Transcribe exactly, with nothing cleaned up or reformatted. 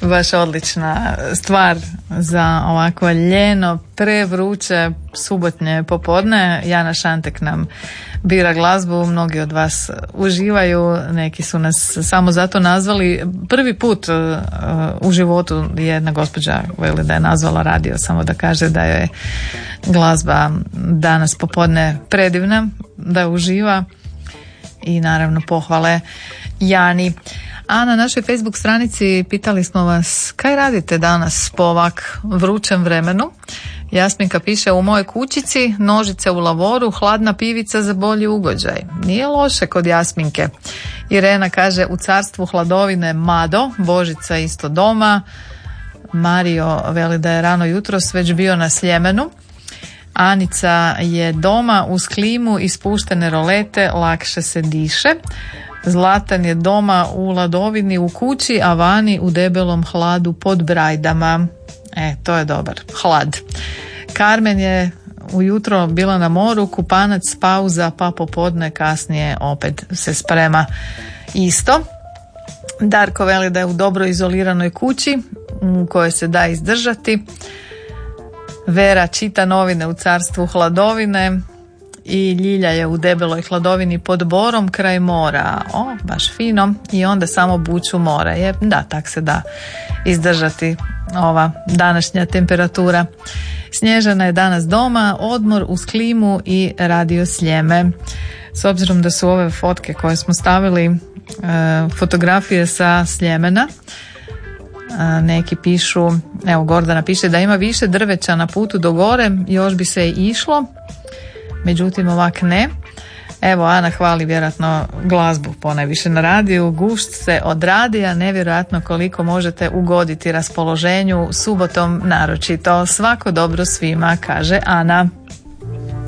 Baš odlična stvar za ovako ljeno, prevruće subotnje popodne. Jana Šantek nam bira glazbu, mnogi od vas uživaju, neki su nas samo zato nazvali. Prvi put uh, u životu jedna gospođa veli da je nazvala radio, samo da kaže da je glazba danas popodne predivna, da uživa i naravno pohvale Jani. A na našoj Facebook stranici pitali smo vas kaj radite danas po ovak vrućem vremenu. Jasminka piše: u mojoj kućici nožice u lavoru, hladna pivica za bolji ugođaj. Nije loše kod Jasminke. Irena kaže: u carstvu hladovine Mado, Božica isto doma. Mario veli da je rano jutros već bio na Sljemenu. Anica je doma uz klimu i spuštene rolete, lakše se diše. Zlatan je doma u Ladovini u kući, a vani u debelom hladu pod brajdama. E, to je dobar hlad. Karmen je ujutro bila na moru, kupanac, pauza, pa popodne kasnije opet se sprema isto. Darko veli da je u dobro izoliranoj kući u kojoj se da izdržati. Vera čita novine u carstvu hladovine. I Ljilja je u debeloj hladovini pod Borom kraj mora. O, baš fino. I onda samo buču mora. Je, da, tak se da izdržati ova današnja temperatura. Snježana je danas doma, odmor uz klimu i radio Sljeme. S obzirom da su ove fotke koje smo stavili e, fotografije sa Sljemena, e, neki pišu, evo Gordana piše da ima više drveća na putu do gore, još bi se i išlo. Međutim, ovak ne. Evo, Ana hvali vjerojatno glazbu ponajviše na radiju. Gušt se odradi, a nevjerojatno koliko možete ugoditi raspoloženju subotom naročito. Svako dobro svima, kaže Ana.